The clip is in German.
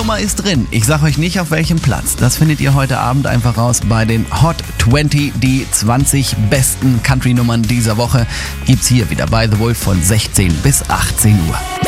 Nummer ist drin. Ich sag euch nicht auf welchem Platz. Das findet ihr heute Abend einfach raus bei den Hot 20. Die 20 besten Country-Nummern dieser Woche gibt's hier wieder bei The Wolf von 16 bis 18 Uhr.